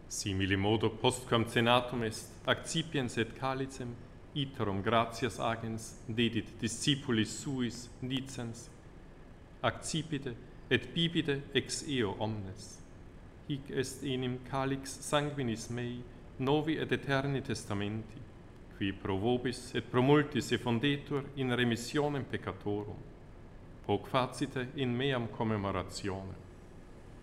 Simili modo postquam cenatum est, accipiens et calicem, iterum gratias agens, dedit discipulis suis, dicens, accipite et bibite ex eo omnes. Hic est enim calix sanguinis mei, novi et eterni testamenti, qui pro vobis et pro multis effundetur in remissionem peccatorum. Hoc facite in meam commemorationem.